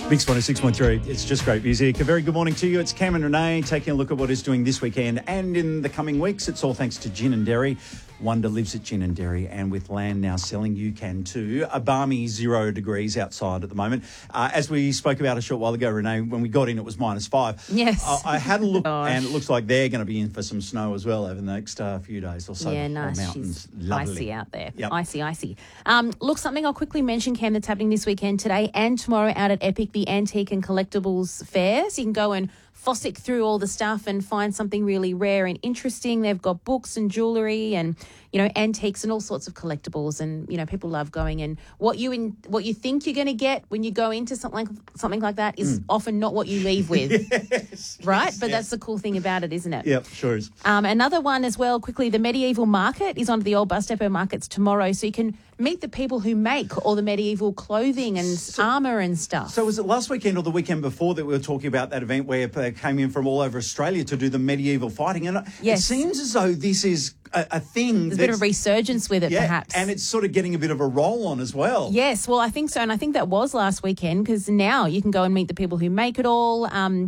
Mix 106.3, it's just great music. A very good morning to you. It's Cam and Renee taking a look at what is doing this weekend and in the coming weeks. It's all thanks to Gin and Dairy. Wonder lives at Gin and Dairy, and with land now selling, you can too. A balmy 0 degrees outside at the moment. As we spoke about a short while ago, Renee, when we got in, it was -5. Yes. I had a look, Gosh. and it looks like they're going to be in for some snow as well over the next few days or so. Yeah, on nice. mountains. She's Lovely. icy out there. Yep. Icy. Look, something I'll quickly mention, Cam, that's happening this weekend today and tomorrow out at Epic, the Antique and Collectibles Fair. So you can go and fossick through all the stuff and find something really rare and interesting. They've got books and jewellery and, antiques and all sorts of collectibles. And, people love going. And what you think you're going to get when you go into something like that is often not what you leave with. Yes. Right? Yes, But yes. that's the cool thing about it, isn't it? Yep, sure is. Another one as well, quickly, the Medieval Market is on the old Bus Depot markets tomorrow. So you can meet the people who make all the medieval clothing and armour and stuff. So was it last weekend or the weekend before that we were talking about that event where they came in from all over Australia to do the medieval fighting? And Yes. It seems as though this is a thing. There's a bit of a resurgence with it, perhaps. And it's sort of getting a bit of a roll on as well. Yes, well, I think so. And I think that was last weekend because now you can go and meet the people who make it all,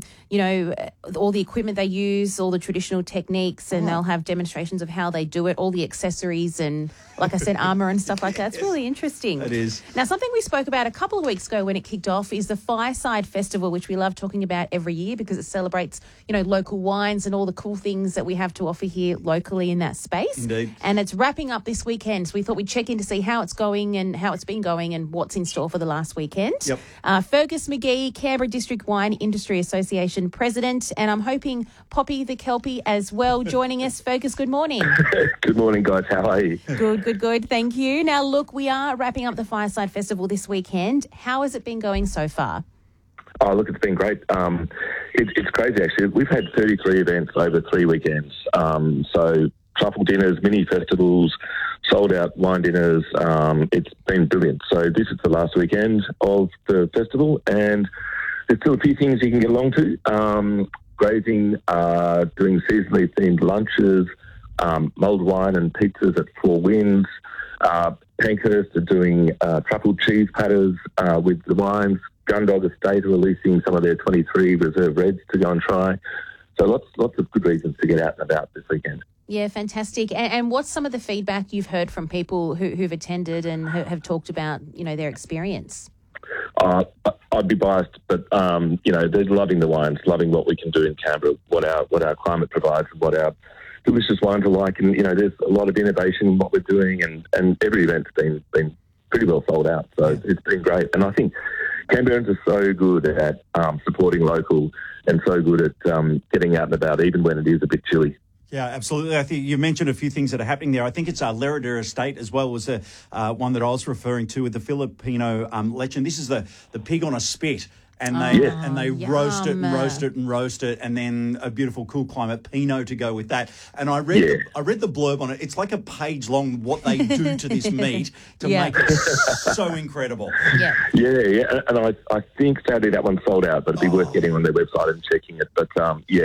all the equipment they use, all the traditional techniques, and they'll have demonstrations of how they do it, all the accessories and, like I said, armour and stuff like that. It's really interesting. It is. Now, something we spoke about a couple of weeks ago when it kicked off is the Fireside Festival, which we love talking about every year because it celebrates, local wines and all the cool things that we have to offer here locally in that space. Indeed. And it's wrapping up this weekend. So we thought we'd check in to see how it's going and how it's been going and what's in store for the last weekend. Yep. Fergus McGee, Canberra District Wine Industry Association President, and I'm hoping Poppy the Kelpie as well joining us. Fergus, good morning. Good morning, guys. How are you? Good. Thank you. Now, look, we are wrapping up the Fireside Festival this weekend. How has it been going so far? Oh, look, it's been great. It's crazy, actually. We've had 33 events over 3 weekends. So truffle dinners, mini festivals, sold out wine dinners. It's been brilliant. So this is the last weekend of the festival, and there's still a few things you can get along to. Grazing, doing seasonally themed lunches, mulled wine and pizzas at Four Winds. Pankhurst are doing truffle cheese platters with the wines. Gundog Estate are releasing some of their 23 reserve reds to go and try. So lots of good reasons to get out and about this weekend. Yeah, fantastic. And what's some of the feedback you've heard from people who've attended and have talked about, their experience? I'd be biased, but they're loving the wines, loving what we can do in Canberra, what our climate provides, and what our delicious wines are like. And there's a lot of innovation in what we're doing, and every event's been pretty well sold out. So it's been great. And I think Canberrans are so good at supporting local and so good at getting out and about, even when it is a bit chilly. Yeah, absolutely. I think you mentioned a few things that are happening there. I think it's Lerida Estate as well was the one that I was referring to with the Filipino legend. This is the pig on a spit. And they roast it, and then a beautiful cool climate Pinot to go with that. And I read the blurb on it. It's like a page long what they do to this meat to make it so incredible. Yeah. And I think sadly that one sold out, but it'd be worth getting on their website and checking it. But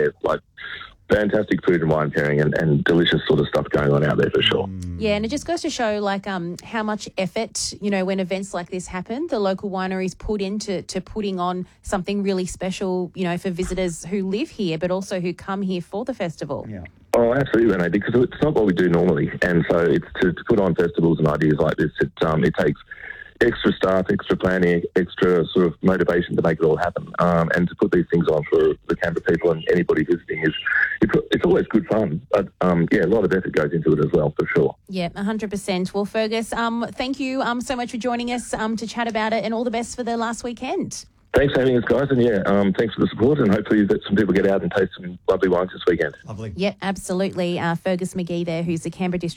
fantastic food and wine pairing and delicious sort of stuff going on out there for sure. Yeah, and it just goes to show how much effort, when events like this happen, the local wineries put into putting on something really special, for visitors who live here but also who come here for the festival. Yeah. Oh, absolutely, Renee, because it's not what we do normally. And so it's to put on festivals and ideas like this, it takes extra staff, extra planning, extra sort of motivation to make it all happen. And to put these things on for the Canberra people and anybody visiting it's always good fun. But a lot of effort goes into it as well, for sure. Yeah, 100%. Well, Fergus, thank you so much for joining us to chat about it, and all the best for the last weekend. Thanks for having us, guys, and thanks for the support, and hopefully that some people get out and taste some lovely wines this weekend. Lovely. Yeah, absolutely. Fergus McGee there, who's the Canberra District